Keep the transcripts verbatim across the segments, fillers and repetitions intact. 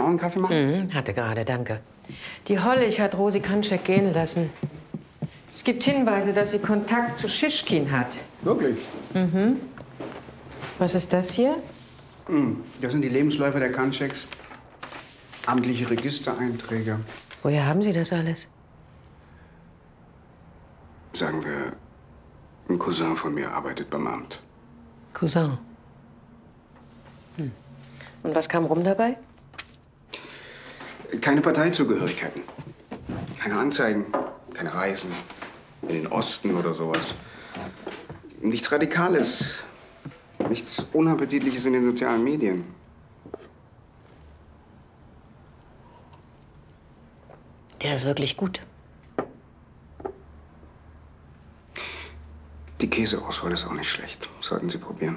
einen Kaffee machen? Mhm, hatte gerade, danke. Die Hollig hat Rosi Kanschek gehen lassen. Es gibt Hinweise, dass sie Kontakt zu Schischkin hat. Wirklich? Mhm. Was ist das hier? Das sind die Lebensläufe der Kanscheks. Amtliche Registereinträge. Woher haben Sie das alles? Sagen wir, ein Cousin von mir arbeitet beim Amt. Cousin. Hm. Und was kam rum dabei? Keine Parteizugehörigkeiten. Keine Anzeigen, keine Reisen in den Osten oder sowas. Nichts Radikales. Nichts Unappetitliches in den sozialen Medien. Der ist wirklich gut. Die Käseauswahl ist auch nicht schlecht. Sollten Sie probieren.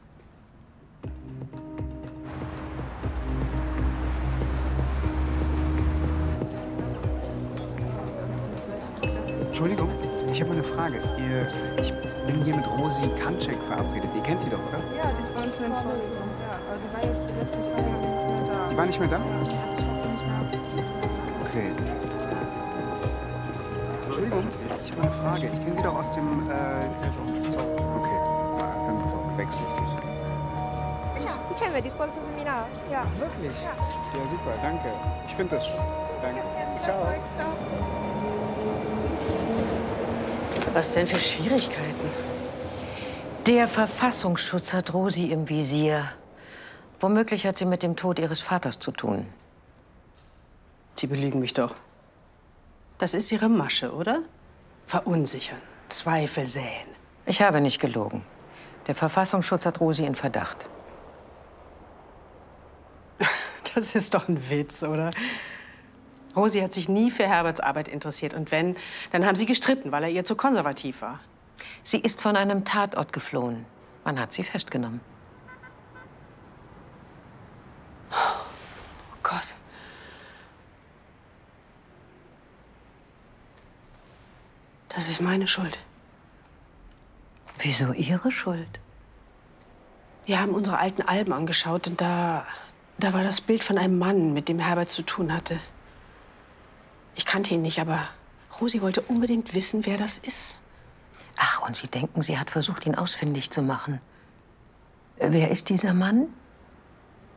Entschuldigung, ich habe mal eine Frage. Ihr, ich bin hier mit Rosi Kanschek verabredet. Ihr kennt die doch, oder? Ja, die ist bei uns in der Vorlesung. Ja, aber die war jetzt die letzten zwei Jahre nicht mehr da. Die war nicht mehr da? Ich hab sie nicht mehr ab. Okay. Entschuldigung, ich habe mal eine Frage. Ich kenne Sie doch aus dem, äh... Okay, na, dann wechsle ich dich. Ja, die kennen wir, die ist bei uns im Seminar. Ja. Wirklich? Ja. Ja, super, danke. Ich finde das schon. Danke. Ciao. Ciao. Was denn für Schwierigkeiten? Der Verfassungsschutz hat Rosi im Visier. Womöglich hat sie mit dem Tod ihres Vaters zu tun. Sie belügen mich doch. Das ist Ihre Masche, oder? Verunsichern, Zweifel säen. Ich habe nicht gelogen. Der Verfassungsschutz hat Rosi in Verdacht. Das ist doch ein Witz, oder? Rosi hat sich nie für Herberts Arbeit interessiert. Und wenn, dann haben sie gestritten, weil er ihr zu konservativ war. Sie ist von einem Tatort geflohen. Man hat sie festgenommen. Oh Gott. Das ist meine Schuld. Wieso Ihre Schuld? Wir haben unsere alten Alben angeschaut und da, da war das Bild von einem Mann, mit dem Herbert zu tun hatte. Ich kannte ihn nicht, aber Rosi wollte unbedingt wissen, wer das ist. Ach, und Sie denken, sie hat versucht, ihn ausfindig zu machen. Wer ist dieser Mann?